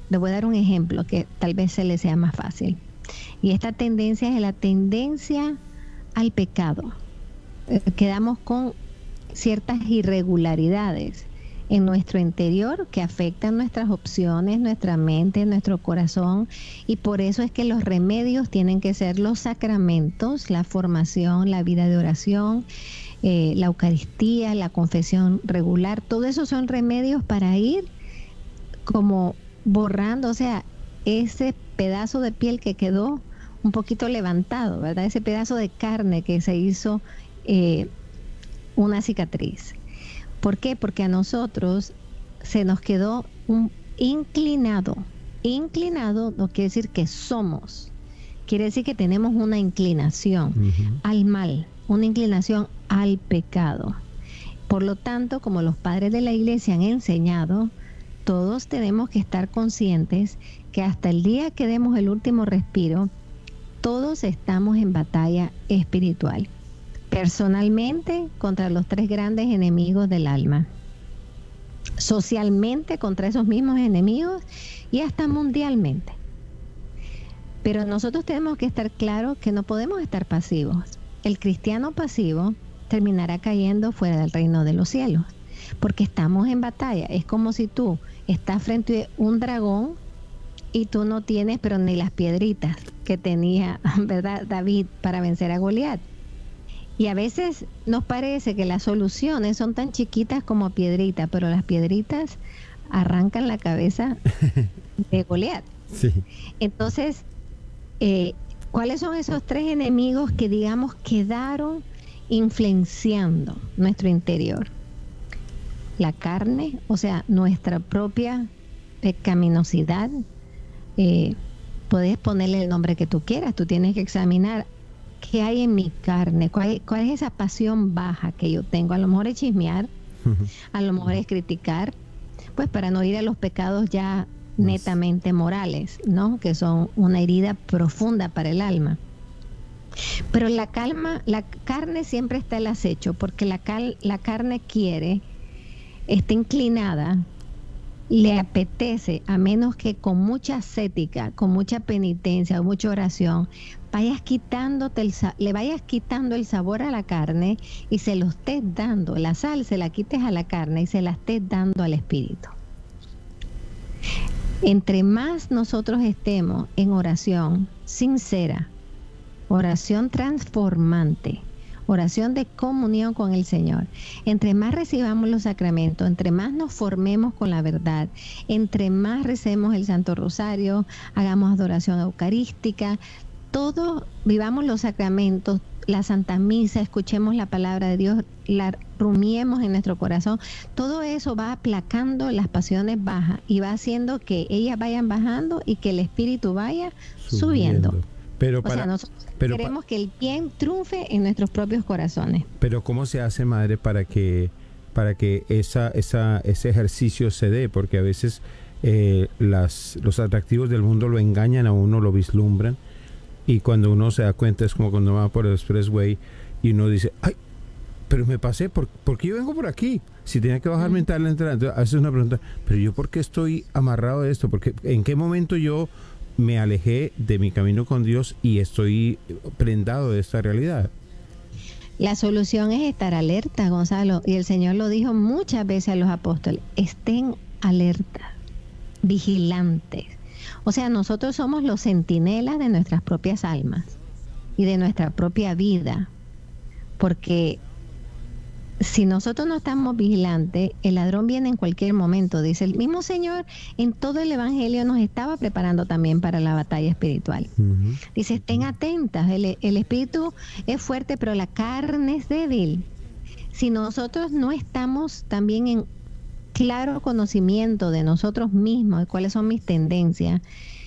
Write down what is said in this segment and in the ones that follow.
Le voy a dar un ejemplo que tal vez se le sea más fácil. Y esta tendencia es la tendencia al pecado. Quedamos con ciertas irregularidades en nuestro interior que afectan nuestras opciones, nuestra mente, nuestro corazón, y por eso es que los remedios tienen que ser los sacramentos, la formación, la vida de oración, la Eucaristía, la confesión regular. Todo eso son remedios para ir como borrando, o sea, ese pedazo de piel que quedó un poquito levantado, ¿verdad? Ese pedazo de carne que se hizo una cicatriz. ¿Por qué? Porque a nosotros se nos quedó un inclinado. Inclinado no quiere decir que somos, quiere decir que tenemos una inclinación al mal, una inclinación al pecado. Por lo tanto, como los padres de la iglesia han enseñado, todos tenemos que estar conscientes que hasta el día que demos el último respiro, todos estamos en batalla espiritual. Personalmente contra los 3 grandes enemigos del alma, socialmente contra esos mismos enemigos y hasta mundialmente. Pero nosotros tenemos que estar claros que no podemos estar pasivos. El cristiano pasivo terminará cayendo fuera del reino de los cielos, porque estamos en batalla. Es como si tú estás frente a un dragón y tú no tienes pero ni las piedritas que tenía, ¿verdad?, David para vencer a Goliat. Y a veces nos parece que las soluciones son tan chiquitas como piedritas, pero las piedritas arrancan la cabeza de Goliat. Sí. Entonces, ¿cuáles son esos 3 enemigos que, digamos, quedaron influenciando nuestro interior? La carne, o sea, nuestra propia pecaminosidad. Puedes ponerle el nombre que tú quieras, tú tienes que examinar qué hay en mi carne, cuál es esa pasión baja que yo tengo. A lo mejor es chismear, a lo mejor es criticar, pues para no ir a los pecados ya netamente morales, ¿no? Que son una herida profunda para el alma. Pero la carne siempre está al acecho, porque la carne quiere, está inclinada, le apetece, a menos que con mucha ascética, con mucha penitencia, mucha oración, le vayas quitando el sabor a la carne y se lo estés dando, la sal se la quites a la carne y se la estés dando al espíritu. Entre más nosotros estemos en oración sincera, oración transformante, oración de comunión con el Señor, entre más recibamos los sacramentos, entre más nos formemos con la verdad, entre más recemos el Santo Rosario, hagamos adoración eucarística, todos vivamos los sacramentos, la Santa Misa, escuchemos la palabra de Dios, la rumiemos en nuestro corazón, todo eso va aplacando las pasiones bajas y va haciendo que ellas vayan bajando y que el espíritu vaya subiendo. Pero nosotros queremos que el bien triunfe en nuestros propios corazones. Pero ¿cómo se hace, madre, para que ese ejercicio se dé? Porque a veces los atractivos del mundo lo engañan a uno, lo vislumbran, y cuando uno se da cuenta es como cuando va por el expressway y uno dice, ¡ay! Pero me pasé, ¿por qué yo vengo por aquí? Si tenía que bajarme en tal entrada. Entonces haces una pregunta, ¿pero yo por qué estoy amarrado de esto? Porque ¿en qué momento yo me alejé de mi camino con Dios y estoy prendado de esta realidad? La solución es estar alerta, Gonzalo, y el Señor lo dijo muchas veces a los apóstoles: estén alerta, vigilantes. O sea, nosotros somos los centinelas de nuestras propias almas y de nuestra propia vida, porque si nosotros no estamos vigilantes, el ladrón viene en cualquier momento. Dice el mismo Señor, en todo el Evangelio nos estaba preparando también para la batalla espiritual. Dice, estén atentas, el espíritu es fuerte, pero la carne es débil. Si nosotros no estamos también en claro conocimiento de nosotros mismos, de cuáles son mis tendencias,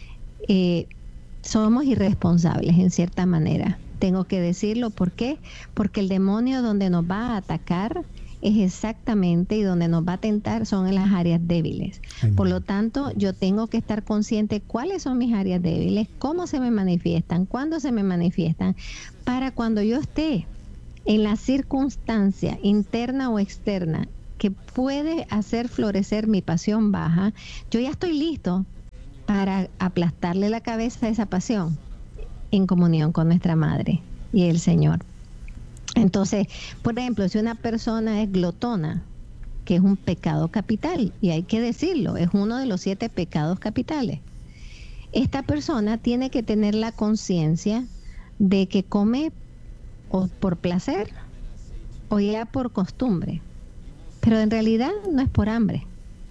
somos irresponsables en cierta manera. Tengo que decirlo, ¿por qué? Porque el demonio donde nos va a atacar es exactamente, y donde nos va a tentar son en las áreas débiles. Por lo tanto, yo tengo que estar consciente cuáles son mis áreas débiles, cómo se me manifiestan, cuándo se me manifiestan, para cuando yo esté en la circunstancia interna o externa que puede hacer florecer mi pasión baja, yo ya estoy listo para aplastarle la cabeza a esa pasión en comunión con nuestra Madre y el Señor. Entonces, por ejemplo, si una persona es glotona, que es un pecado capital, y hay que decirlo, es uno de los 7 pecados capitales, esta persona tiene que tener la conciencia de que come o por placer o ya por costumbre, pero en realidad no es por hambre.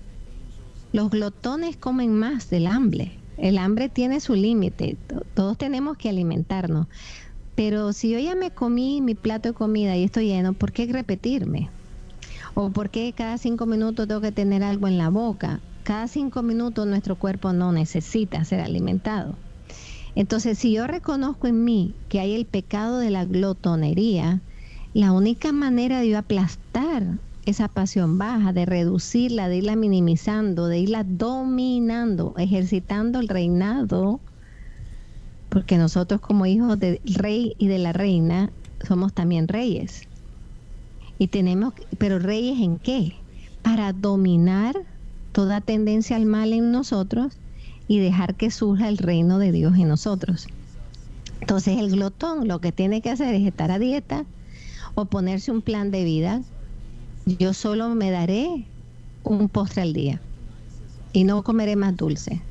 Los glotones comen más del hambre. El hambre tiene su límite, todos tenemos que alimentarnos, pero si yo ya me comí mi plato de comida y estoy lleno, ¿por qué repetirme? ¿O por qué cada 5 minutos tengo que tener algo en la boca? Cada 5 minutos nuestro cuerpo no necesita ser alimentado. Entonces, si yo reconozco en mí que hay el pecado de la glotonería, la única manera de yo aplastar esa pasión baja, de reducirla, de irla minimizando, de irla dominando, ejercitando el reinado, porque nosotros como hijos del rey y de la reina somos también reyes. Y tenemos, pero reyes ¿en qué? Para dominar toda tendencia al mal en nosotros y dejar que surja el reino de Dios en nosotros. Entonces el glotón lo que tiene que hacer es estar a dieta o ponerse un plan de vida. Yo solo me daré un postre al día y no comeré más dulce.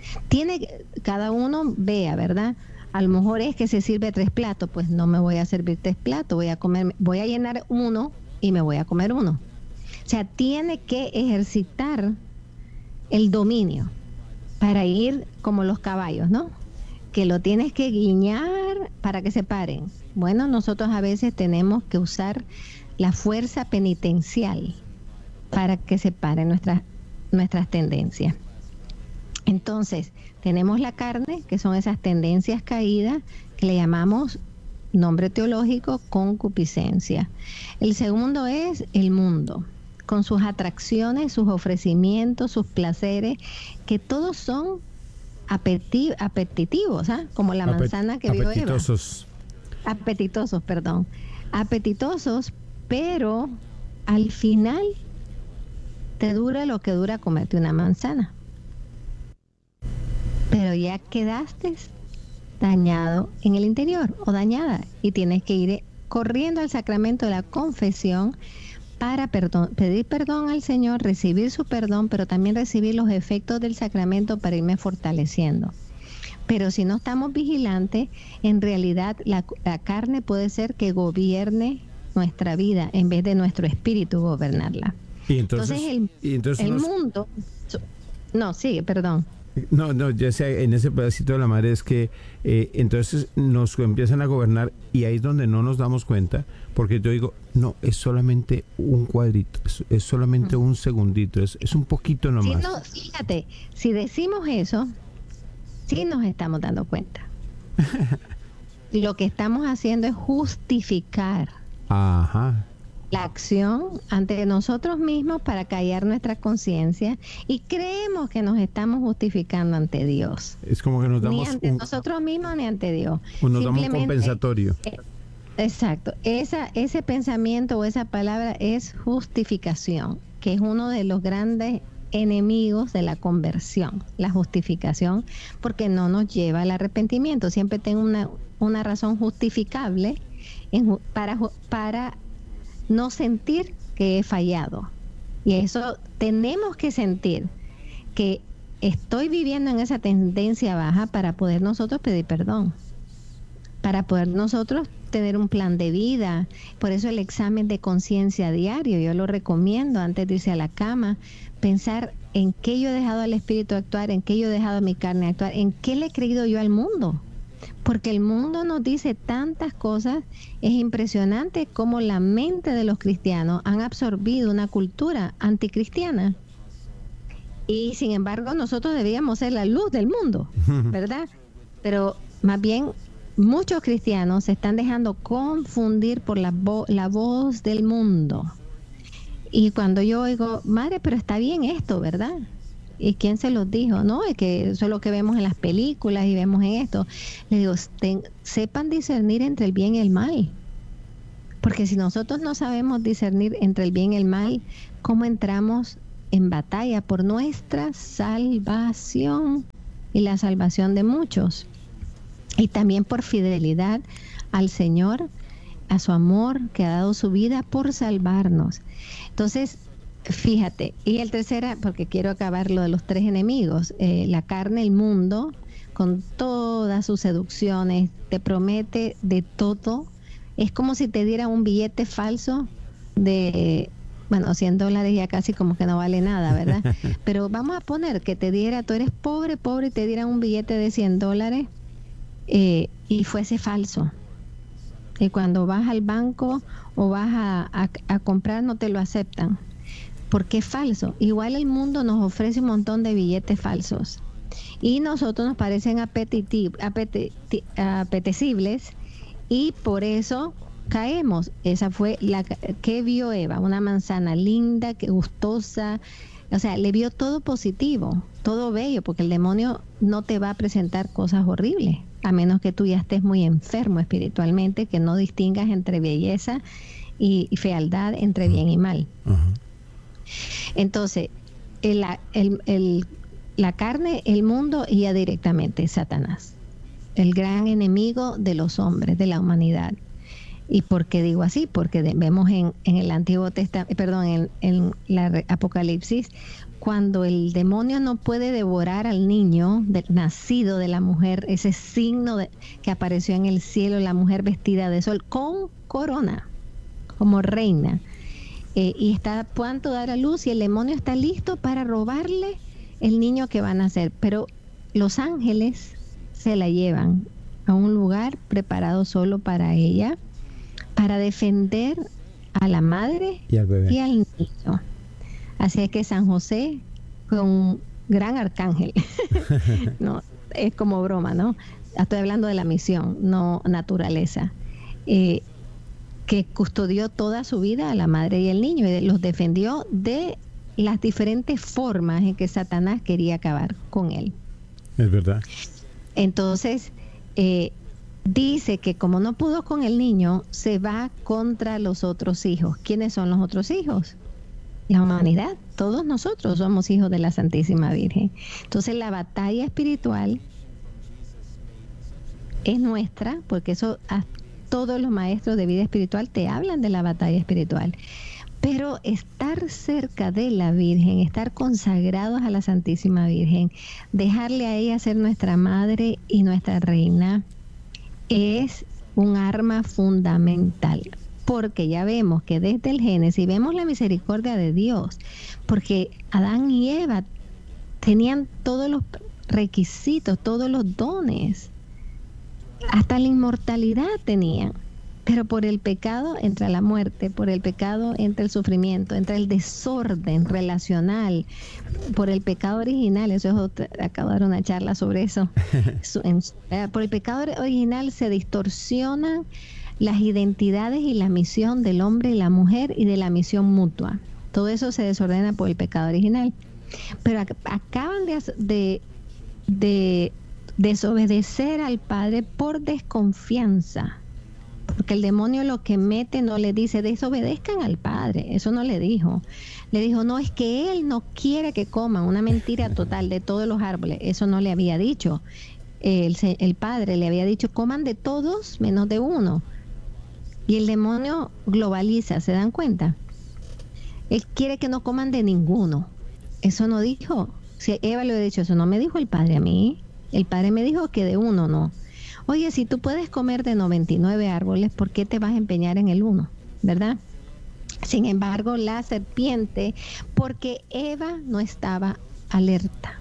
Cada uno vea, ¿verdad? A lo mejor es que se sirve 3 platos, pues no me voy a servir 3 platos, voy a llenar uno y me voy a comer uno. O sea, tiene que ejercitar el dominio para ir como los caballos, ¿no? Que lo tienes que guiñar para que se paren. Bueno, nosotros a veces tenemos que usar la fuerza penitencial para que se paren nuestras tendencias. Entonces, tenemos la carne, que son esas tendencias caídas, que le llamamos, nombre teológico, concupiscencia. El segundo es el mundo, con sus atracciones, sus ofrecimientos, sus placeres, que todos son apetitivos, ¿ah? Como la manzana que vio Eva. Apetitosos, perdón. Apetitosos, pero al final te dura lo que dura comerte una manzana. Pero ya quedaste dañado en el interior o dañada y tienes que ir corriendo al sacramento de la confesión para pedir perdón al Señor, recibir su perdón, pero también recibir los efectos del sacramento para irme fortaleciendo. Pero si no estamos vigilantes, en realidad la carne puede ser que gobierne nuestra vida en vez de nuestro espíritu gobernarla. Y entonces el mundo... No, sigue, perdón. No, ya sea en ese pedacito de la madre es que entonces nos empiezan a gobernar y ahí es donde no nos damos cuenta, porque yo digo, no, es solamente un cuadrito, es solamente un segundito, es un poquito nomás. Sí, no, fíjate, si decimos eso, sí nos estamos dando cuenta. Lo que estamos haciendo es justificar la acción ante nosotros mismos para callar nuestra conciencia y creemos que nos estamos justificando ante Dios. Es como que nos damos ni ante nosotros mismos ni ante Dios. Nos damos un compensatorio. Exacto. Ese pensamiento o esa palabra es justificación, que es uno de los grandes enemigos de la conversión, la justificación, porque no nos lleva al arrepentimiento. Siempre tengo una razón justificable para no sentir que he fallado. Y eso tenemos que sentir, que estoy viviendo en esa tendencia baja para poder nosotros pedir perdón, para poder nosotros tener un plan de vida. Por eso el examen de conciencia diario, yo lo recomiendo antes de irse a la cama, pensar en qué yo he dejado al espíritu actuar, en qué yo he dejado a mi carne actuar, en qué le he creído yo al mundo. Porque el mundo nos dice tantas cosas, es impresionante cómo la mente de los cristianos han absorbido una cultura anticristiana. Y sin embargo nosotros debíamos ser la luz del mundo, ¿verdad? Pero más bien muchos cristianos se están dejando confundir por la voz del mundo. Y cuando yo oigo, madre, pero está bien esto, ¿verdad? ¿Y quién se los dijo? No, es que eso es lo que vemos en las películas y vemos en esto. Le digo, sepan discernir entre el bien y el mal. Porque si nosotros no sabemos discernir entre el bien y el mal, ¿cómo entramos en batalla por nuestra salvación? y la salvación de muchos. Y también por fidelidad al Señor, a su amor que ha dado su vida por salvarnos. Entonces, fíjate, y el tercero, porque quiero acabar lo de los tres enemigos, la carne, el mundo, con todas sus seducciones, te promete de todo. Es como si te diera un billete falso de, bueno, $100 ya casi como que no vale nada, ¿verdad? Pero vamos a poner que te diera, tú eres pobre, y te dieran un billete de $100 y fuese falso. Y cuando vas al banco o vas a comprar no te lo aceptan, porque es falso. Igual el mundo nos ofrece un montón de billetes falsos y nosotros nos parecen apetecibles y por eso caemos. Esa fue la que vio Eva, una manzana linda, que gustosa, o sea, le vio todo positivo, todo bello, porque el demonio no te va a presentar cosas horribles, a menos que tú ya estés muy enfermo espiritualmente, que no distingas entre belleza y fealdad, entre bien y mal. Entonces, la carne, el mundo y ya directamente Satanás, el gran enemigo de los hombres, de la humanidad. ¿Y por qué digo así? Porque vemos en el Antiguo Testamento, perdón, en la Apocalipsis, cuando el demonio no puede devorar al niño nacido de la mujer, ese signo que apareció en el cielo, la mujer vestida de sol, con corona, como reina, y está a punto de dar a luz, y el demonio está listo para robarle el niño que va a nacer. Pero los ángeles se la llevan a un lugar preparado solo para ella, para defender a la madre y al bebé y al niño. Así es que San José fue un gran arcángel. No, es como broma, ¿no? Estoy hablando de la misión, no naturaleza. Que custodió toda su vida a la madre y el niño y los defendió de las diferentes formas en que Satanás quería acabar con él. Es verdad. Entonces, dice que como no pudo con el niño, se va contra los otros hijos. ¿Quiénes son los otros hijos? La humanidad. Todos nosotros somos hijos de la Santísima Virgen. Entonces la batalla espiritual es nuestra, porque eso todos los maestros de vida espiritual te hablan de la batalla espiritual. Pero estar cerca de la Virgen, estar consagrados a la Santísima Virgen, dejarle a ella ser nuestra madre y nuestra reina, es un arma fundamental, porque ya vemos que desde el Génesis vemos la misericordia de Dios, porque Adán y Eva tenían todos los requisitos, todos los dones, hasta la inmortalidad tenían, pero por el pecado entra la muerte, por el pecado entra el sufrimiento, entra el desorden relacional, por el pecado original, eso es otra, acabo de dar una charla sobre eso. Por el pecado original se distorsionan las identidades y la misión del hombre y la mujer y de la misión mutua. Todo eso se desordena por el pecado original. Pero acaban de desobedecer al Padre por desconfianza. Porque el demonio lo que mete no le dice desobedezcan al Padre, eso no le dijo. Le dijo, no, es que Él no quiere que coman, una mentira total de todos los árboles, eso no le había dicho. El Padre le había dicho, coman de todos menos de uno. Y el demonio globaliza, ¿se dan cuenta? Él quiere que no coman de ninguno. Eso no dijo. Si Eva le había dicho, eso no me dijo el Padre a mí. El Padre me dijo que de uno no. Oye, si tú puedes comer de 99 árboles, ¿por qué te vas a empeñar en el uno? ¿Verdad? Sin embargo, la serpiente, porque Eva no estaba alerta.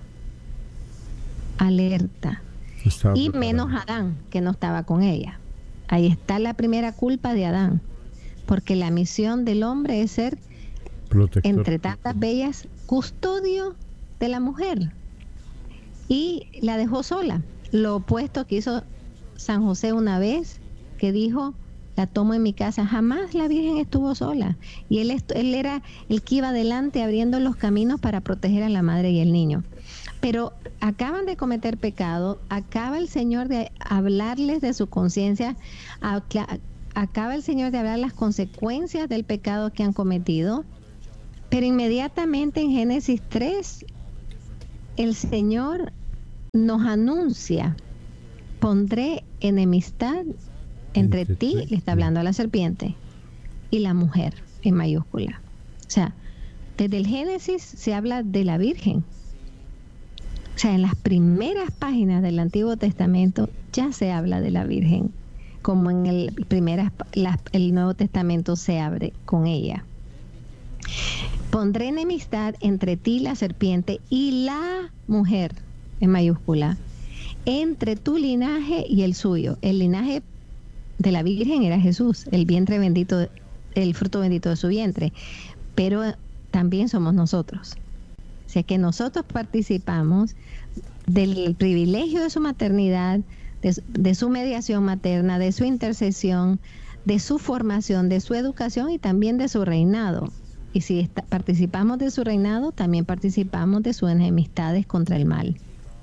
Y menos Adán, que no estaba con ella. Ahí está la primera culpa de Adán, porque la misión del hombre es ser, protector, entre tantas bellas, custodio de la mujer. Y la dejó sola. Lo opuesto que hizo San José una vez, que dijo, la tomo en mi casa. Jamás la Virgen estuvo sola. Y él era el que iba adelante abriendo los caminos para proteger a la madre y el niño. Pero acaban de cometer pecado, acaba el Señor de hablarles de su conciencia, acaba el Señor de hablar las consecuencias del pecado que han cometido, pero inmediatamente en Génesis 3, el Señor nos anuncia, pondré enemistad entre ti, le está hablando a la serpiente, y la mujer, en mayúscula. O sea, desde el Génesis se habla de la Virgen. O sea, en las primeras páginas del Antiguo Testamento ya se habla de la Virgen, como en el Nuevo Testamento se abre con ella. Pondré enemistad entre ti, la serpiente, y la mujer, en mayúscula, entre tu linaje y el suyo. El linaje de la Virgen era Jesús, el vientre bendito, el fruto bendito de su vientre, pero también somos nosotros. O sea que nosotros participamos del privilegio de su maternidad, de su mediación materna, de su intercesión, de su formación, de su educación y también de su reinado. Y si participamos de su reinado, también participamos de sus enemistades contra el mal.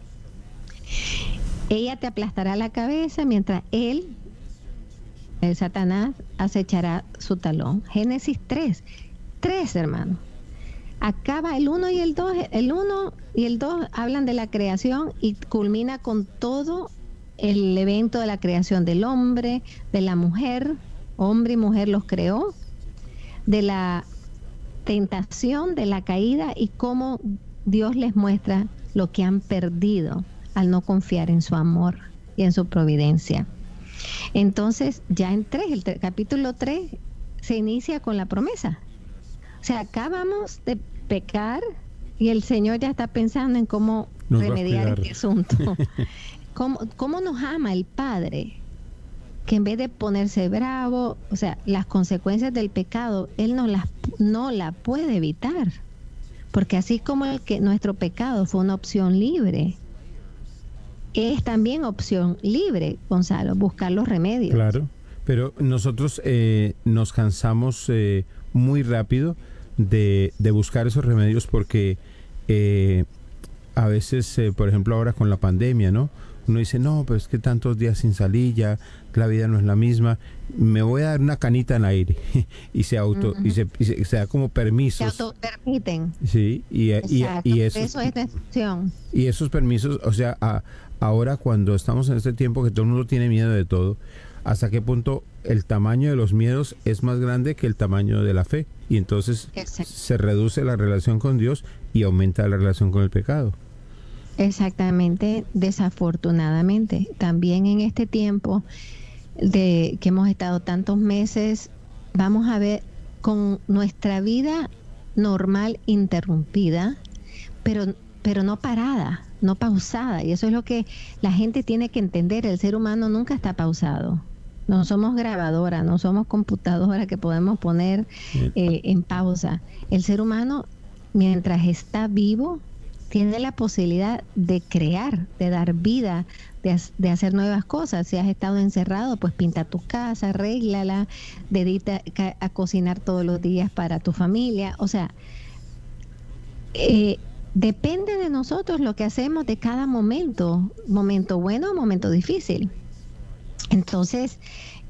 Ella te aplastará la cabeza mientras él, el Satanás, acechará su talón. Génesis 3, hermano. Acaba el 1 y el 2, el 1 y el 2 hablan de la creación y culmina con todo el evento de la creación del hombre, de la mujer, hombre y mujer los creó, de la tentación, de la caída y cómo Dios les muestra lo que han perdido al no confiar en su amor y en su providencia. Entonces, ya en el capítulo 3 se inicia con la promesa. O sea, acabamos de pecar y el Señor ya está pensando en cómo remediar este asunto. ¿Cómo nos ama el Padre? Que en vez de ponerse bravo, o sea, las consecuencias del pecado, Él no la puede evitar. Porque así como nuestro pecado fue una opción libre, es también opción libre, Gonzalo, buscar los remedios. Claro, pero nosotros nos cansamos muy rápido de buscar esos remedios porque a veces, por ejemplo, ahora con la pandemia, ¿no? Uno dice, no, pues es que tantos días sin salir, ya la vida no es la misma, me voy a dar una canita en aire y se da como permisos. Se autopermiten. Sí, y eso es la excepción. Y esos permisos, o sea, ahora cuando estamos en este tiempo que todo el mundo tiene miedo de todo, ¿hasta qué punto el tamaño de los miedos es más grande que el tamaño de la fe? Y entonces se reduce la relación con Dios y aumenta la relación con el pecado. Exactamente, desafortunadamente. También en este tiempo que hemos estado tantos meses, vamos a ver con nuestra vida normal interrumpida, pero no parada, no pausada. Y eso es lo que la gente tiene que entender. El ser humano nunca está pausado. No somos grabadora, no somos computadora que podemos poner en pausa. El ser humano, mientras está vivo, tiene la posibilidad de crear, de dar vida, de hacer nuevas cosas. Si has estado encerrado, pues pinta tu casa, arréglala, dedícate a cocinar todos los días para tu familia. O sea, depende de nosotros lo que hacemos de cada momento bueno o momento difícil. Entonces,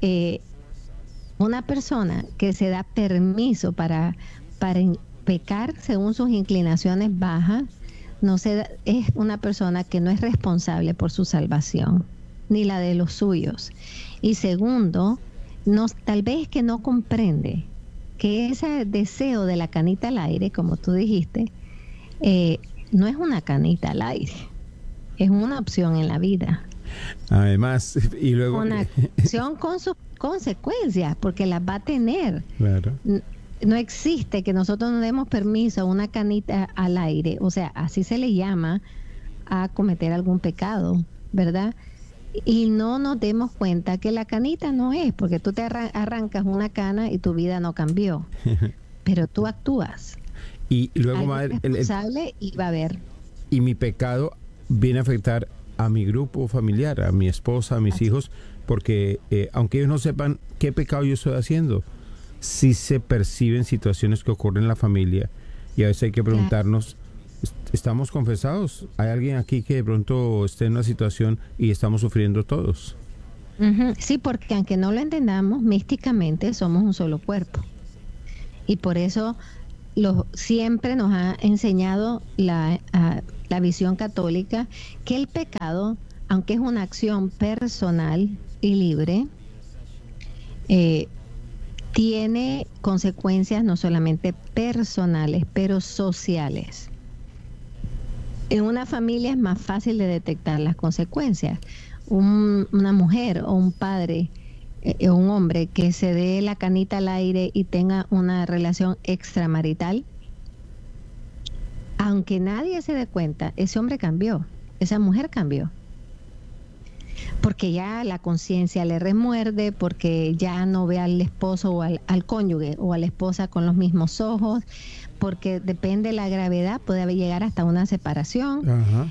una persona que se da permiso para pecar según sus inclinaciones bajas, es una persona que no es responsable por su salvación, ni la de los suyos. Y segundo, tal vez que no comprende que ese deseo de la canita al aire, como tú dijiste, no es una canita al aire, es una opción en la vida. Además, y luego una acción con sus consecuencias, porque las va a tener. Claro. No existe que nosotros no demos permiso a una canita al aire, o sea, así se le llama a cometer algún pecado, ¿verdad? Y no nos demos cuenta que la canita no es, porque tú te arrancas una cana y tu vida no cambió, pero tú actúas. Y luego, madre, responsable y va a haber. Y mi pecado viene a afectar a mi grupo familiar, a mi esposa, a mis hijos, porque aunque ellos no sepan qué pecado yo estoy haciendo, sí se perciben situaciones que ocurren en la familia y a veces hay que preguntarnos, ¿estamos confesados? ¿Hay alguien aquí que de pronto esté en una situación y estamos sufriendo todos? Sí, porque aunque no lo entendamos, místicamente somos un solo cuerpo. Y por eso siempre nos ha enseñado la visión católica que el pecado, aunque es una acción personal y libre, tiene consecuencias no solamente personales, pero sociales. En una familia es más fácil de detectar las consecuencias. Una mujer o un padre o un hombre que se dé la canita al aire y tenga una relación extramarital, aunque nadie se dé cuenta, ese hombre cambió, esa mujer cambió. Porque ya la conciencia le remuerde, porque ya no ve al esposo o al cónyuge o a la esposa con los mismos ojos, porque depende de la gravedad, puede llegar hasta una separación.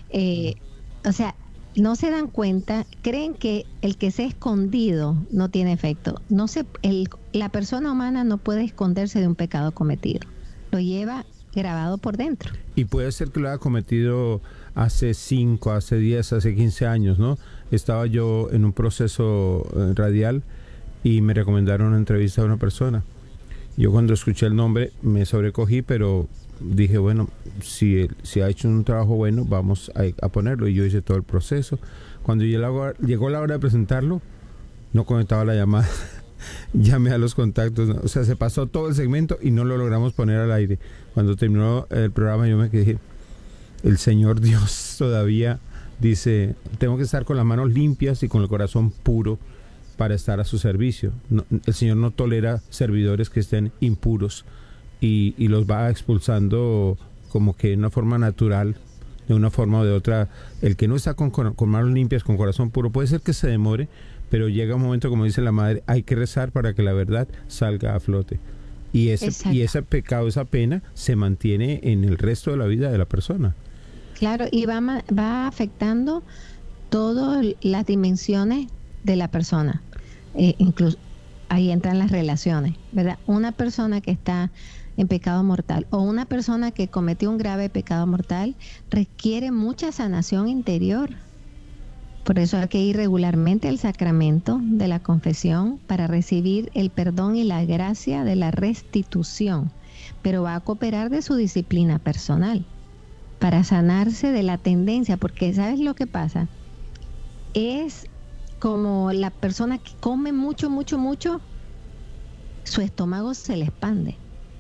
O sea, no se dan cuenta, creen que el que se ha escondido no tiene efecto. La persona humana no puede esconderse de un pecado cometido, lo lleva grabado por dentro. Y puede ser que lo haya cometido hace 5, hace 10, hace 15 años, ¿no? Estaba yo en un proceso radial y me recomendaron una entrevista a una persona. Yo cuando escuché el nombre me sobrecogí, pero dije, bueno, si ha hecho un trabajo bueno, vamos a ponerlo. Y yo hice todo el proceso. Cuando llegó la hora de presentarlo, no conectaba la llamada. Llamé a los contactos, ¿no? O sea, se pasó todo el segmento y no lo logramos poner al aire. Cuando terminó el programa yo me quedé, el Señor Dios todavía dice, tengo que estar con las manos limpias y con el corazón puro para estar a su servicio. No, el Señor no tolera servidores que estén impuros y los va expulsando como que de una forma natural, de una forma o de otra. El que no está con manos limpias, con corazón puro, puede ser que se demore, pero llega un momento, como dice la madre, hay que rezar para que la verdad salga a flote. Y ese pecado, esa pena, se mantiene en el resto de la vida de la persona. Claro, y va afectando todas las dimensiones de la persona. Incluso ahí entran las relaciones, ¿verdad? Una persona que está en pecado mortal o una persona que cometió un grave pecado mortal requiere mucha sanación interior. Por eso hay que ir regularmente al sacramento de la confesión para recibir el perdón y la gracia de la restitución, pero va a cooperar de su disciplina personal para sanarse de la tendencia, porque ¿sabes lo que pasa? Es como la persona que come mucho, su estómago se le expande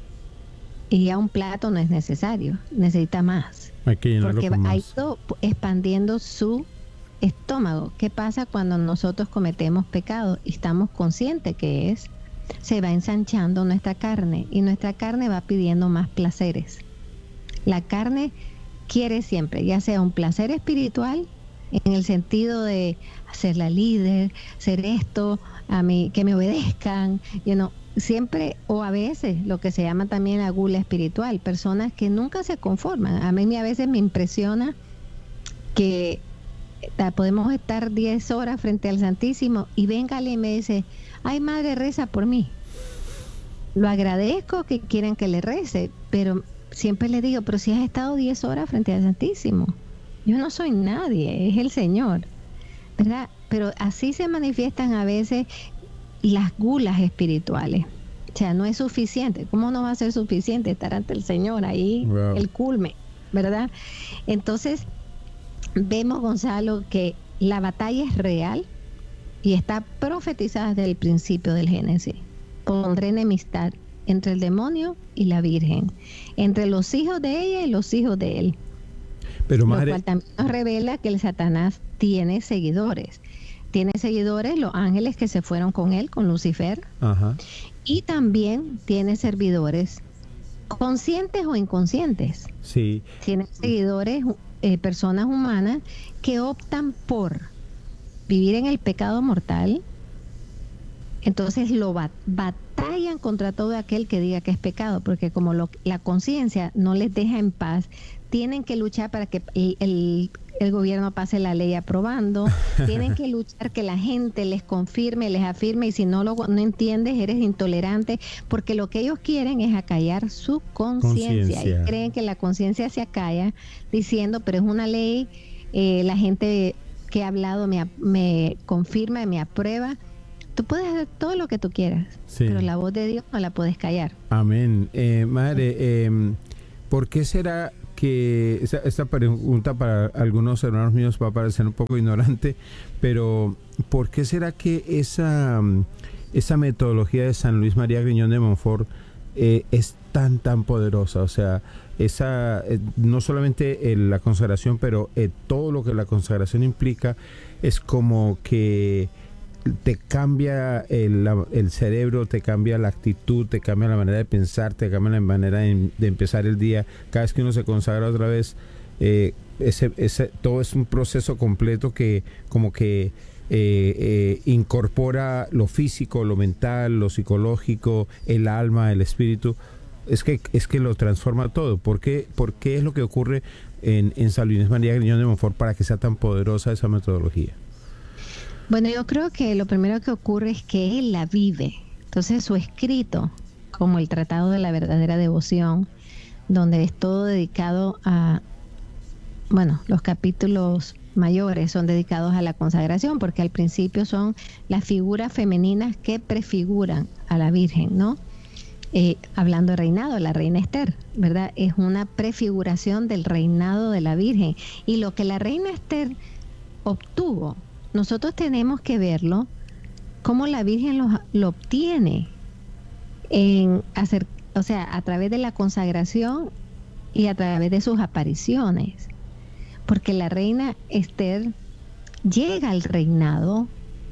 y ya un plato no es necesario, necesita más. Hay que llenarlo porque con más. ha ido expandiendo su estómago. ¿Qué pasa cuando nosotros cometemos pecado y estamos conscientes que se va ensanchando nuestra carne y nuestra carne va pidiendo más placeres? La carne quiere siempre, ya sea un placer espiritual en el sentido de ser la líder, ser esto, que me obedezcan, siempre, o a veces lo que se llama también la gula espiritual, personas que nunca se conforman. A mí a veces me impresiona que podemos estar 10 horas frente al Santísimo y venga alguien y me dice, ay madre, reza por mí. Lo agradezco que quieran que le rece, pero siempre le digo, pero si has estado 10 horas frente al Santísimo, yo no soy nadie, es el Señor, ¿verdad? Pero así se manifiestan a veces las gulas espirituales. O sea, no es suficiente. ¿Cómo no va a ser suficiente estar ante el Señor ahí, wow, el culmen, ¿verdad? Entonces, vemos, Gonzalo, que la batalla es real y está profetizada desde el principio del Génesis. Pondré enemistad entre el demonio y la Virgen, entre los hijos de ella y los hijos de él. Pero lo cual también nos revela que el Satanás tiene seguidores. Tiene seguidores los ángeles que se fueron con él, con Lucifer. Ajá. Y también tiene servidores conscientes o inconscientes. Sí. Tiene seguidores, personas humanas que optan por vivir en el pecado mortal. Entonces lo batallan contra todo aquel que diga que es pecado, porque como la conciencia no les deja en paz, tienen que luchar para que el gobierno pase la ley aprobando, tienen que luchar que la gente les confirme, les afirme, y si no entiendes, eres intolerante, porque lo que ellos quieren es acallar su conciencia, y creen que la conciencia se acalla diciendo, pero es una ley, la gente que ha hablado me confirma, me aprueba, Tú puedes hacer todo lo que tú quieras, Sí. pero la voz de Dios no la puedes callar. Amén. Madre, ¿por qué será que esta pregunta para algunos hermanos míos va a parecer un poco ignorante, pero ¿por qué será que esa metodología de San Luis María Griñón de Montfort es tan poderosa? O sea, no solamente la consagración, pero todo lo que la consagración implica es como que te cambia el cerebro, te cambia la actitud, te cambia la manera de pensar, te cambia la manera de empezar el día. Cada vez que uno se consagra otra vez, todo es un proceso completo que como que incorpora lo físico, lo mental, lo psicológico, el alma, el espíritu. Es que lo transforma todo. ¿Por qué es lo que ocurre en San Luis María Griñón de Montfort para que sea tan poderosa esa metodología? Bueno, yo creo que lo primero que ocurre es que él la vive. Entonces su escrito, como el Tratado de la Verdadera Devoción, donde es todo dedicado a, bueno, los capítulos mayores son dedicados a la consagración, porque al principio son las figuras femeninas que prefiguran a la Virgen, ¿no? Hablando de reinado, la reina Esther, ¿verdad? Es una prefiguración del reinado de la Virgen. Y lo que la reina Esther obtuvo, nosotros tenemos que verlo cómo la Virgen lo obtiene a través de la consagración y a través de sus apariciones. Porque la reina Esther llega al reinado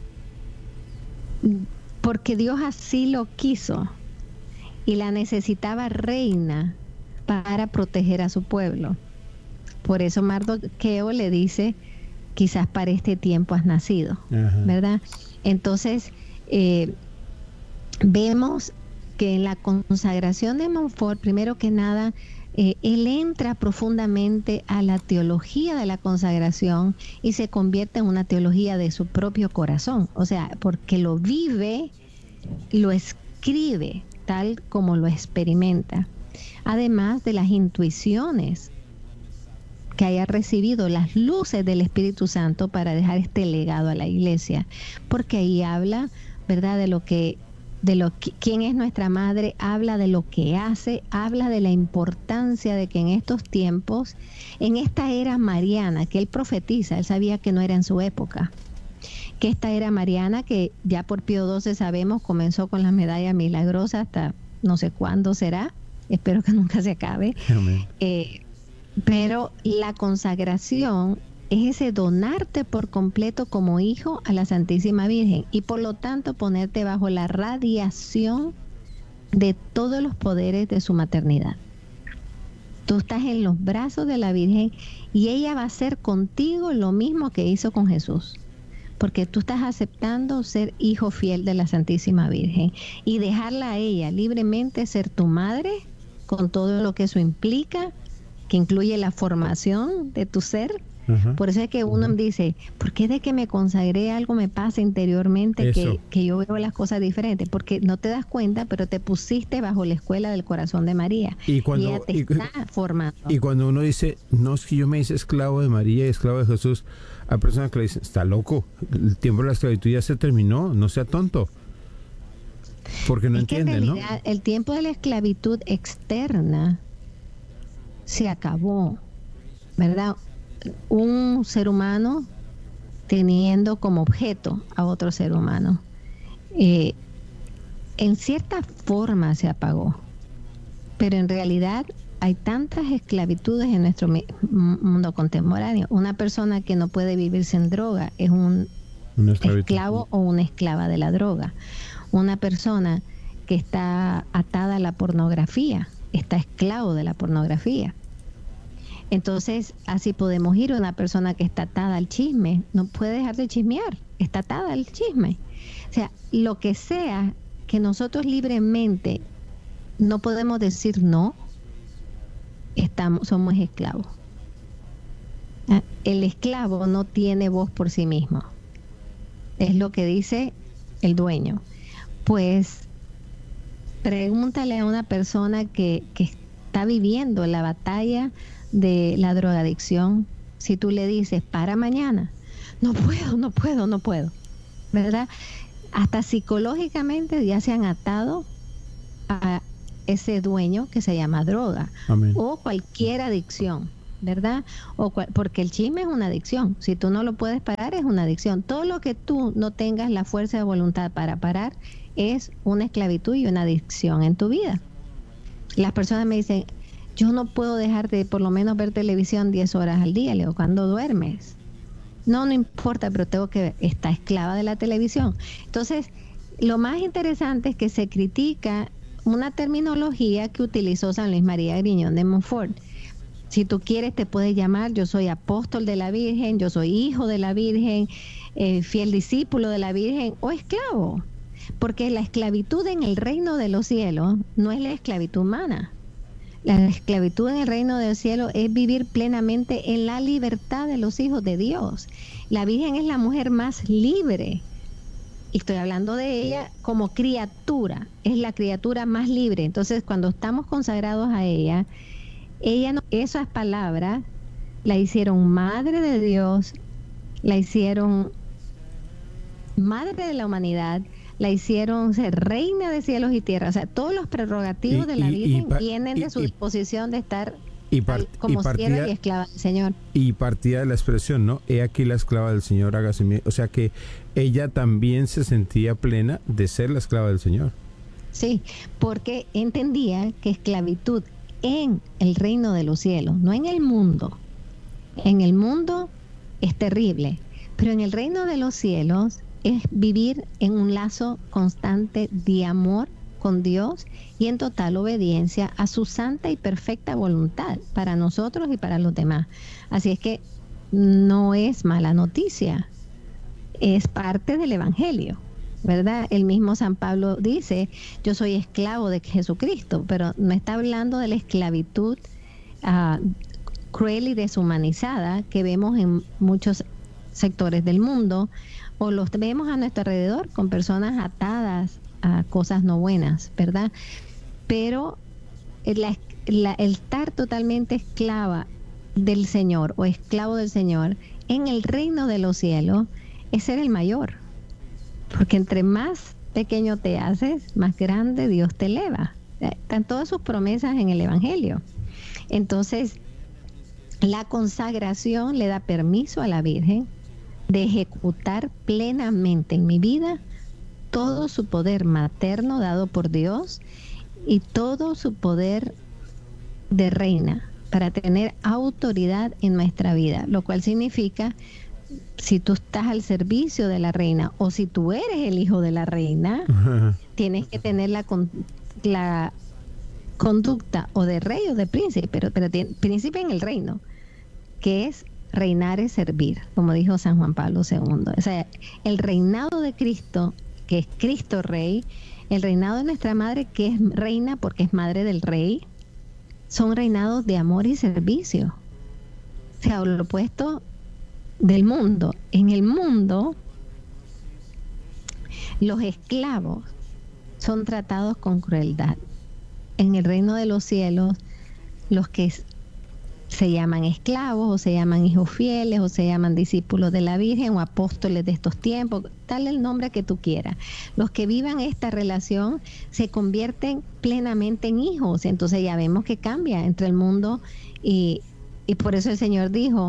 porque Dios así lo quiso y la necesitaba reina para proteger a su pueblo. Por eso Mardoqueo le dice: quizás para este tiempo has nacido. Ajá. ¿Verdad? Entonces, vemos que en la consagración de Montfort, primero que nada, él entra profundamente a la teología de la consagración y se convierte en una teología de su propio corazón. O sea, porque lo vive, lo escribe tal como lo experimenta. Además de las intuiciones que haya recibido, las luces del Espíritu Santo para dejar este legado a la iglesia, porque ahí habla, ¿verdad?, quién es nuestra madre, habla de lo que hace, habla de la importancia de que en estos tiempos, en esta era mariana que él profetiza, él sabía que no era en su época, que esta era mariana, que ya por Pío XII sabemos comenzó con la medalla milagrosa hasta no sé cuándo será, espero que nunca se acabe. Amén. Pero la consagración es ese donarte por completo como hijo a la Santísima Virgen y por lo tanto ponerte bajo la radiación de todos los poderes de su maternidad. Tú estás en los brazos de la Virgen y ella va a hacer contigo lo mismo que hizo con Jesús, porque tú estás aceptando ser hijo fiel de la Santísima Virgen y dejarla a ella libremente ser tu madre con todo lo que eso implica, que incluye la formación de tu ser. Uh-huh. Por eso es que uno dice, ¿por qué de que me consagré algo me pasa interiormente que yo veo las cosas diferentes? Porque no te das cuenta, pero te pusiste bajo la escuela del corazón de María y ella te está formando. Y cuando uno dice, no, es que yo me hice esclavo de María y esclavo de Jesús, hay personas que le dicen, está loco, el tiempo de la esclavitud ya se terminó, no sea tonto. Porque no entienden, ¿no? El tiempo de la esclavitud externa se acabó, ¿verdad? Un ser humano teniendo como objeto a otro ser humano. En cierta forma se apagó, pero en realidad hay tantas esclavitudes en nuestro mundo contemporáneo. Una persona que no puede vivir sin droga es un esclavo o una esclava de la droga. Una persona que está atada a la pornografía está esclavo de la pornografía. Entonces, así podemos ir. Una persona que está atada al chisme no puede dejar de chismear, está atada al chisme. O sea, lo que sea que nosotros libremente no podemos decir no, somos esclavos. El esclavo no tiene voz por sí mismo. Es lo que dice el dueño. Pues pregúntale a una persona que está viviendo la batalla de la drogadicción, si tú le dices, para mañana, no puedo, ¿verdad? hasta psicológicamente ya se han atado a ese dueño que se llama droga. Amén. O cualquier adicción, ¿verdad? Porque el chisme es una adicción. Si tú no lo puedes parar, es una adicción. Todo lo que tú no tengas la fuerza de voluntad para parar es una esclavitud y una adicción en tu vida. Las personas me dicen, yo no puedo dejar de por lo menos ver televisión 10 horas al día. Le digo, ¿cuándo duermes? No importa, pero tengo que estar esclava de la televisión. Entonces, lo más interesante es que se critica una terminología que utilizó San Luis María Griñón de Montfort. Si tú quieres, te puedes llamar, yo soy apóstol de la Virgen, yo soy hijo de la Virgen, fiel discípulo de la Virgen o esclavo. Porque la esclavitud en el reino de los cielos no es la esclavitud humana. La esclavitud en el reino del cielo es vivir plenamente en la libertad de los hijos de Dios. La Virgen es la mujer más libre. Y estoy hablando de ella como criatura. Es la criatura más libre. Entonces, cuando estamos consagrados a ella no, esas palabras la hicieron madre de Dios, la hicieron madre de la humanidad, la hicieron ser reina de cielos y tierra. O sea, todos los prerrogativos de la Virgen vienen de su disposición de estar como sierva y esclava del Señor. Y partía de la expresión, ¿no? He aquí la esclava del Señor, hágase mi... O sea que ella también se sentía plena de ser la esclava del Señor. Sí, porque entendía que esclavitud en el reino de los cielos, no en el mundo. En el mundo es terrible, pero en el reino de los cielos es vivir en un lazo constante de amor con Dios y en total obediencia a su santa y perfecta voluntad para nosotros y para los demás. Así es que no es mala noticia, es parte del Evangelio, ¿verdad? El mismo San Pablo dice, yo soy esclavo de Jesucristo, pero no está hablando de la esclavitud cruel y deshumanizada que vemos en muchos sectores del mundo, o los vemos a nuestro alrededor con personas atadas a cosas no buenas, ¿verdad? Pero el estar totalmente esclava del Señor o esclavo del Señor en el reino de los cielos es ser el mayor. Porque entre más pequeño te haces, más grande Dios te eleva. Están todas sus promesas en el Evangelio. Entonces, la consagración le da permiso a la Virgen de ejecutar plenamente en mi vida todo su poder materno dado por Dios y todo su poder de reina para tener autoridad en nuestra vida, lo cual significa, si tú estás al servicio de la reina o si tú eres el hijo de la reina, tienes que tener la conducta o de rey o de príncipe, pero príncipe en el reino, que es reinar es servir, como dijo San Juan Pablo II. O sea, el reinado de Cristo, que es Cristo Rey, el reinado de nuestra madre, que es reina porque es madre del rey, son reinados de amor y servicio. O sea, lo opuesto del mundo. En el mundo, los esclavos son tratados con crueldad. En el reino de los cielos, los que se llaman esclavos o se llaman hijos fieles o se llaman discípulos de la Virgen o apóstoles de estos tiempos, dale el nombre que tú quieras. Los que vivan esta relación se convierten plenamente en hijos. Entonces ya vemos que cambia entre el mundo y por eso el Señor dijo,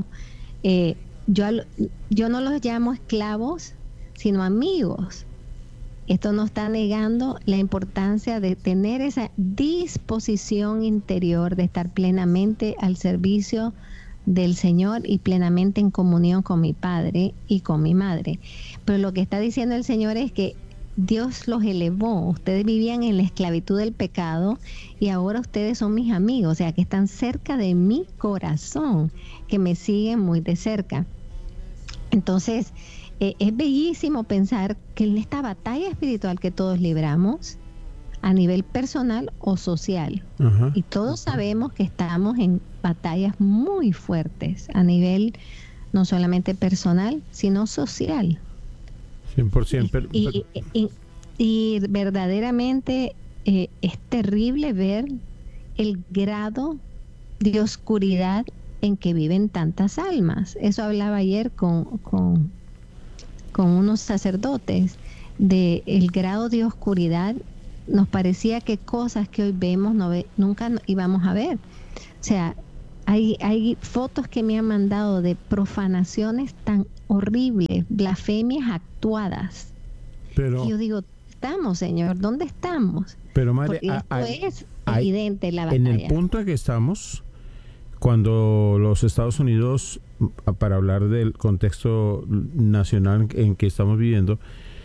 yo no los llamo esclavos, sino amigos. Esto nos está negando la importancia de tener esa disposición interior de estar plenamente al servicio del Señor y plenamente en comunión con mi Padre y con mi Madre. Pero lo que está diciendo el Señor es que Dios los elevó. Ustedes vivían en la esclavitud del pecado y ahora ustedes son mis amigos, o sea que están cerca de mi corazón, que me siguen muy de cerca. Entonces, es bellísimo pensar que en esta batalla espiritual que todos libramos, a nivel personal o social, y todos sabemos que estamos en batallas muy fuertes a nivel no solamente personal, sino social. 100%. Y verdaderamente es terrible ver el grado de oscuridad en que viven tantas almas. Eso hablaba ayer con unos sacerdotes. de el grado de oscuridad, nos parecía que cosas que hoy vemos nunca íbamos a ver. O sea, hay fotos que me han mandado de profanaciones tan horribles, blasfemias actuadas. Pero, y yo digo, estamos, Señor, ¿dónde estamos? Pero madre, esto es evidente la batalla. En el punto en que estamos, cuando los Estados Unidos, para hablar del contexto nacional en que estamos viviendo,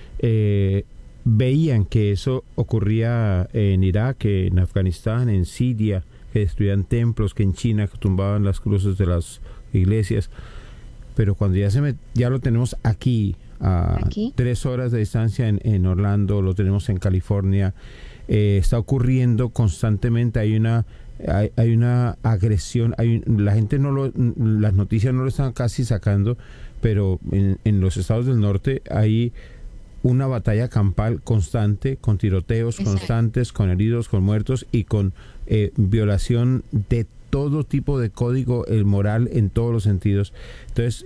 veían que eso ocurría en Irak, en Afganistán, en Siria, que destruían templos, que en China que tumbaban las cruces de las iglesias, pero cuando ya lo tenemos aquí, a 3 horas de distancia en Orlando, lo tenemos en California, está ocurriendo constantemente, hay una agresión, la gente las noticias no lo están casi sacando, pero en los estados del norte hay una batalla campal constante, con tiroteos constantes, con heridos, con muertos y con violación de todo tipo de código moral en todos los sentidos. Entonces,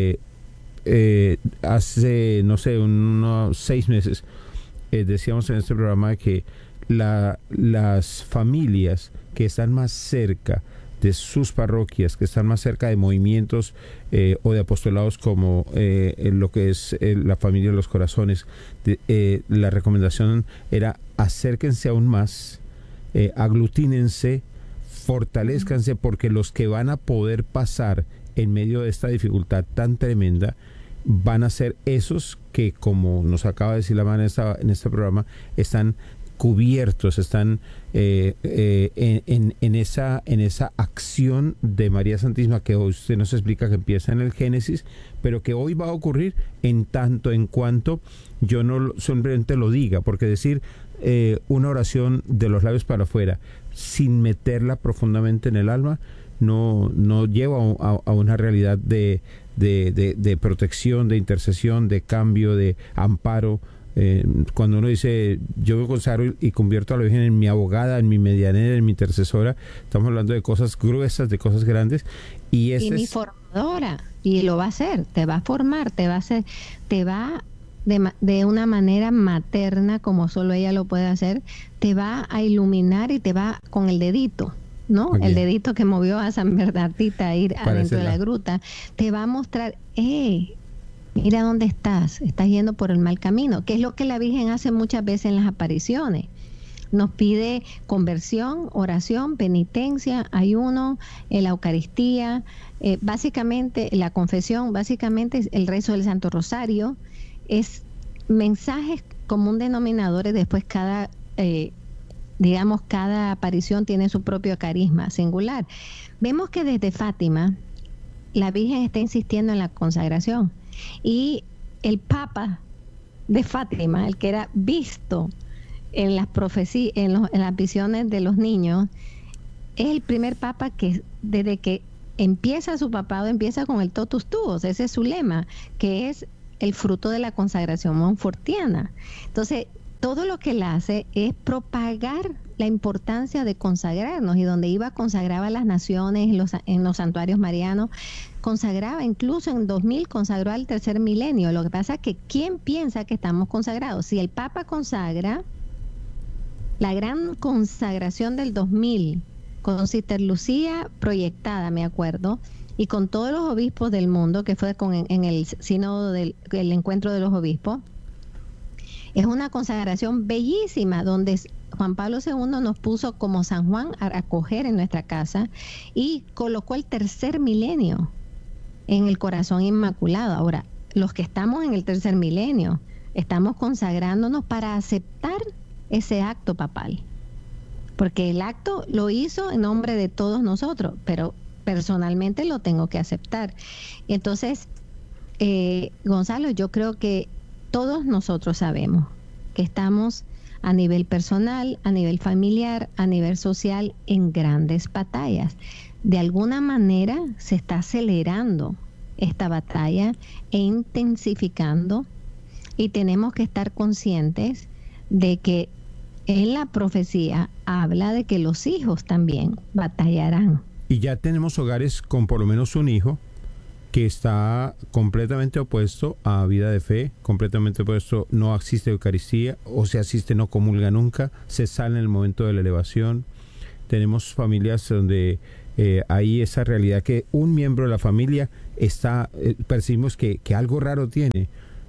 hace, no sé, unos 6 meses, decíamos en este programa que las familias que están más cerca de sus parroquias, que están más cerca de movimientos o de apostolados como lo que es la familia de los corazones, la recomendación era acérquense aún más, aglutínense, fortalezcanse, porque los que van a poder pasar en medio de esta dificultad tan tremenda van a ser esos que, como nos acaba de decir la mano en este programa, están cubiertos, están en esa acción de María Santísima que usted nos explica que empieza en el Génesis, pero que hoy va a ocurrir en tanto en cuanto yo no simplemente lo diga, porque decir una oración de los labios para afuera sin meterla profundamente en el alma no lleva a una realidad de protección, de intercesión, de cambio, de amparo. Cuando uno dice yo me consagro y convierto a la Virgen en mi abogada, en mi medianera, en mi intercesora, estamos hablando de cosas gruesas, de cosas grandes, y mi formadora, y lo va a hacer, te va a formar, te va de una manera materna, como solo ella lo puede hacer, te va a iluminar y te va con el dedito, ¿no? Okay. El dedito que movió a San Bernardita a ir adentro de la gruta, te va a mostrar, mira dónde estás yendo por el mal camino, que es lo que la Virgen hace muchas veces en las apariciones. Nos pide conversión, oración, penitencia, ayuno, la Eucaristía, básicamente la confesión, básicamente el rezo del Santo Rosario, es mensajes común denominadores. Después cada aparición tiene su propio carisma singular. Vemos que desde Fátima la Virgen está insistiendo en la consagración. Y el Papa de Fátima, el que era visto en las profecías, en las visiones de los niños, es el primer Papa que desde que empieza su papado empieza con el totus tuos. Ese es su lema, que es el fruto de la consagración montfortiana. Entonces, todo lo que él hace es propagar la importancia de consagrarnos, y donde iba consagraba a las naciones en los santuarios marianos, consagraba, incluso en 2000 consagró al tercer milenio. Lo que pasa es que ¿quién piensa que estamos consagrados? Si el Papa consagra, la gran consagración del 2000, con Sister Lucía proyectada, me acuerdo, y con todos los obispos del mundo, que fue en el sínodo el encuentro de los obispos, es una consagración bellísima, donde Juan Pablo II nos puso como San Juan a acoger en nuestra casa y colocó el tercer milenio en el corazón inmaculado. Ahora, los que estamos en el tercer milenio, estamos consagrándonos para aceptar ese acto papal, porque el acto lo hizo en nombre de todos nosotros, pero personalmente lo tengo que aceptar. Entonces, Gonzalo, yo creo que todos nosotros sabemos que estamos a nivel personal, a nivel familiar, a nivel social, en grandes batallas. De alguna manera se está acelerando esta batalla e intensificando, y tenemos que estar conscientes de que en la profecía habla de que los hijos también batallarán. Y ya tenemos hogares con por lo menos un hijo que está completamente opuesto a vida de fe, completamente opuesto, no asiste a Eucaristía, o si asiste no comulga nunca, se sale en el momento de la elevación. Tenemos familias donde hay esa realidad que un miembro de la familia está, percibimos que algo raro tiene.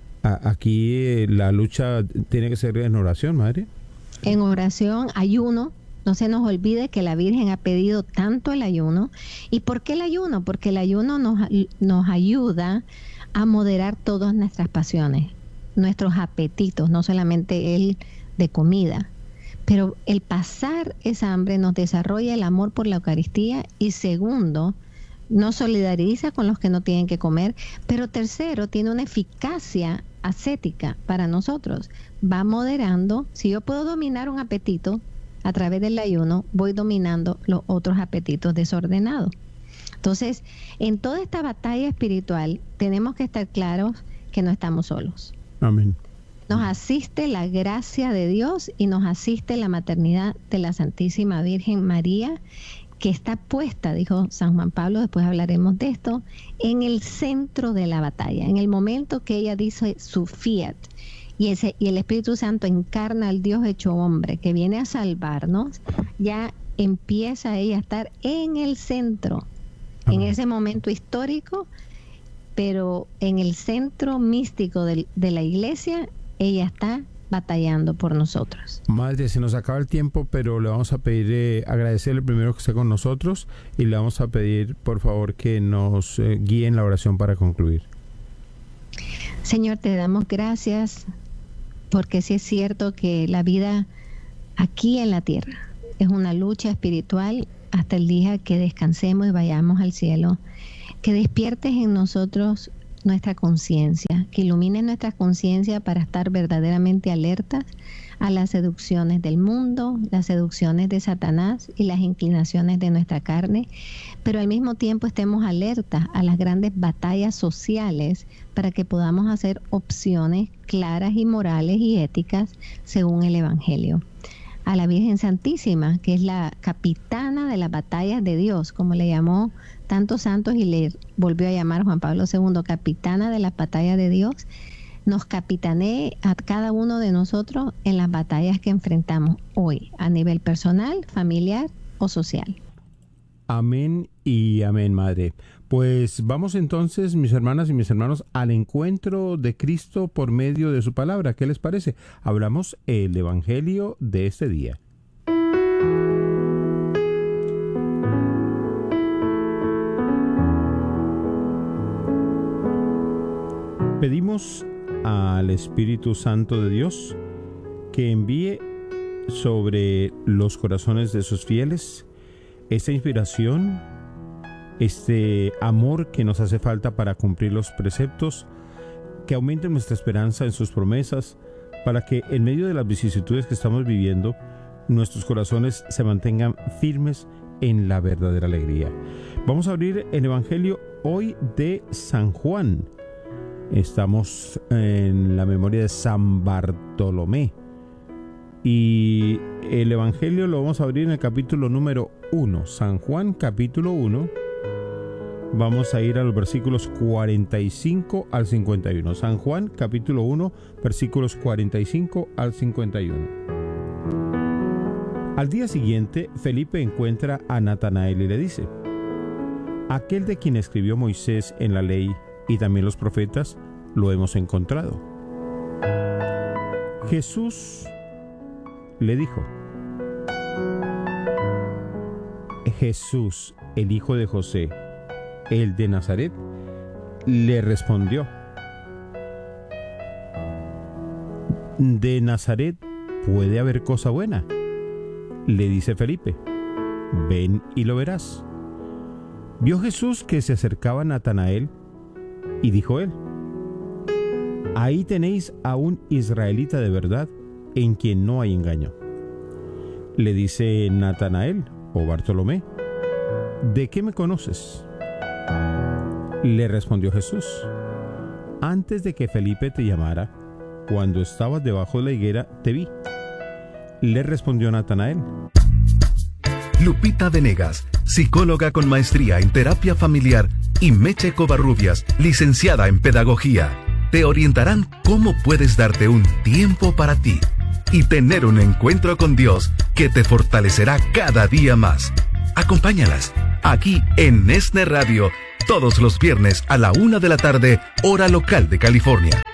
Aquí la lucha tiene que ser en oración, madre. En oración, ayuno. No se nos olvide que la Virgen ha pedido tanto el ayuno. ¿Y por qué el ayuno? Porque el ayuno nos ayuda a moderar todas nuestras pasiones, nuestros apetitos, no solamente el de comida. Pero el pasar esa hambre nos desarrolla el amor por la Eucaristía y segundo, nos solidariza con los que no tienen que comer, pero tercero, tiene una eficacia ascética para nosotros. Va moderando. Si yo puedo dominar un apetito a través del ayuno, voy dominando los otros apetitos desordenados. Entonces, en toda esta batalla espiritual, tenemos que estar claros que no estamos solos. Amén. Nos asiste la gracia de Dios y nos asiste la maternidad de la Santísima Virgen María, que está puesta, dijo San Juan Pablo, después hablaremos de esto, en el centro de la batalla, en el momento que ella dice su fiat. Y el Espíritu Santo encarna al Dios hecho hombre, que viene a salvarnos, ya empieza ella a estar en el centro, en ese momento histórico, pero en el centro místico de la Iglesia, ella está batallando por nosotros. Madre, se nos acaba el tiempo, pero le vamos a pedir, agradecerle primero que esté con nosotros y le vamos a pedir, por favor, que nos guíe en la oración para concluir. Señor, te damos gracias porque sí es cierto que la vida aquí en la tierra es una lucha espiritual hasta el día que descansemos y vayamos al cielo. Que despiertes en nosotros nuestra conciencia, que ilumines nuestra conciencia para estar verdaderamente alertas a las seducciones del mundo, las seducciones de Satanás y las inclinaciones de nuestra carne, pero al mismo tiempo estemos alertas a las grandes batallas sociales para que podamos hacer opciones claras y morales y éticas según el Evangelio. A la Virgen Santísima, que es la capitana de las batallas de Dios, como le llamó tantos santos y le volvió a llamar Juan Pablo II, capitana de las batallas de Dios, nos capitanee a cada uno de nosotros en las batallas que enfrentamos hoy, a nivel personal, familiar o social. Amén y amén, Madre. Pues vamos entonces, mis hermanas y mis hermanos, al encuentro de Cristo por medio de su palabra. ¿Qué les parece? Hablamos el Evangelio de este día. Pedimos al Espíritu Santo de Dios que envíe sobre los corazones de sus fieles esta inspiración, este amor que nos hace falta para cumplir los preceptos, que aumente nuestra esperanza en sus promesas, para que en medio de las vicisitudes que estamos viviendo, nuestros corazones se mantengan firmes en la verdadera alegría. Vamos a abrir el Evangelio hoy de San Juan. Estamos en la memoria de San Bartolomé. Y el Evangelio lo vamos a abrir en el capítulo número 1. San Juan, capítulo 1. Vamos a ir a los versículos 45 al 51. San Juan, capítulo 1, versículos 45 al 51. Al día siguiente, Felipe encuentra a Natanael y le dice: aquel de quien escribió Moisés en la ley y también los profetas, lo hemos encontrado. Jesús le dijo: Jesús, el hijo de José, el de Nazaret, le respondió: ¿de Nazaret puede haber cosa buena? Le dice Felipe: ven y lo verás. Vio Jesús que se acercaba a Natanael y dijo él: ahí tenéis a un israelita de verdad, en quien no hay engaño. Le dice Natanael, o Bartolomé: ¿de qué me conoces? Le respondió Jesús: antes de que Felipe te llamara, cuando estabas debajo de la higuera, te vi. Le respondió Natanael: Lupita Venegas, psicóloga con maestría en terapia familiar, y Meche Covarrubias, licenciada en Pedagogía, te orientarán cómo puedes darte un tiempo para ti y tener un encuentro con Dios que te fortalecerá cada día más. Acompáñalas aquí en Nesne Radio todos los viernes a la 1 de la tarde, hora local de California.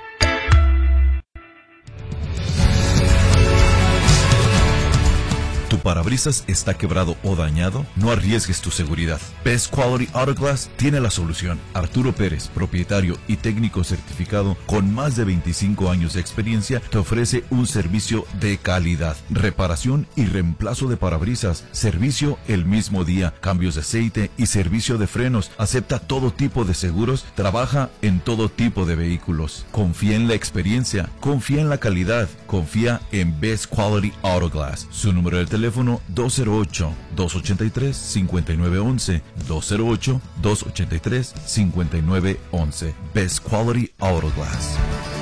¿Tu parabrisas está quebrado o dañado? No arriesgues tu seguridad. Best Quality Auto Glass tiene la solución. Arturo Pérez, propietario y técnico certificado con más de 25 años de experiencia, te ofrece un servicio de calidad. Reparación y reemplazo de parabrisas. Servicio el mismo día. Cambios de aceite y servicio de frenos. Acepta todo tipo de seguros. Trabaja en todo tipo de vehículos. Confía en la experiencia. Confía en la calidad. Confía en Best Quality Auto Glass. Su número de teléfono 208-283-5911, 208-283-5911. Best Quality Auto Glass.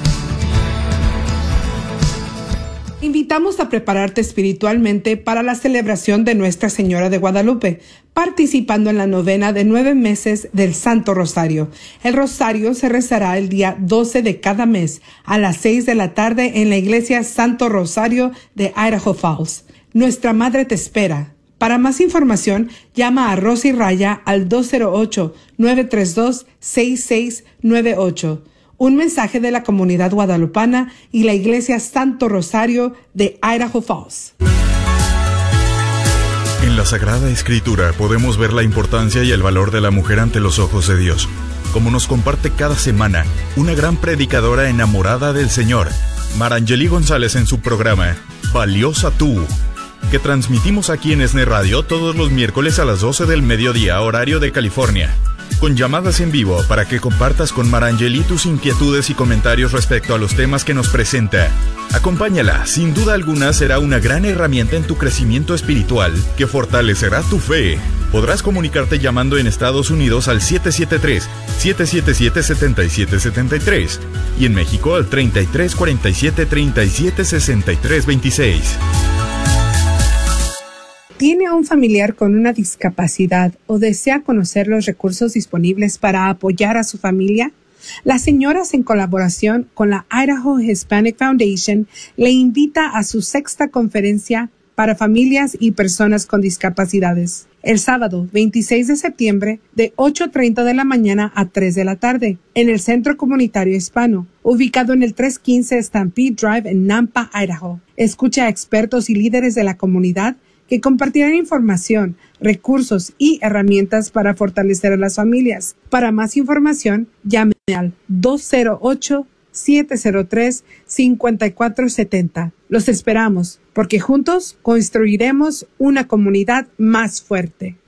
Invitamos a prepararte espiritualmente para la celebración de Nuestra Señora de Guadalupe, participando en la novena de 9 meses del Santo Rosario. El Rosario se rezará el día 12 de cada mes a las 6 de la tarde en la iglesia Santo Rosario de Idaho Falls. Nuestra Madre te espera. Para más información, llama a Rosy Raya al 208-932-6698. Un mensaje de la comunidad guadalupana y la Iglesia Santo Rosario de Idaho Falls. En la Sagrada Escritura podemos ver la importancia y el valor de la mujer ante los ojos de Dios, como nos comparte cada semana una gran predicadora enamorada del Señor, Marangeli González, en su programa Valiosa Tú, que transmitimos aquí en Nesne Radio todos los miércoles a las 12 del mediodía, horario de California, con llamadas en vivo para que compartas con Marangeli tus inquietudes y comentarios respecto a los temas que nos presenta. Acompáñala, sin duda alguna será una gran herramienta en tu crecimiento espiritual que fortalecerá tu fe. Podrás comunicarte llamando en Estados Unidos al 773-777-7773 y en México al 3347-376326. ¿Tiene un familiar con una discapacidad o desea conocer los recursos disponibles para apoyar a su familia? Las señoras, en colaboración con la Idaho Hispanic Foundation, le invita a su 6ª conferencia para familias y personas con discapacidades, el sábado 26 de septiembre de 8:30 de la mañana a 3 de la tarde, en el Centro Comunitario Hispano, ubicado en el 315 Stampede Drive en Nampa, Idaho. Escucha a expertos y líderes de la comunidad que compartirán información, recursos y herramientas para fortalecer a las familias. Para más información, llame al 208-703-5470. Los esperamos, porque juntos construiremos una comunidad más fuerte.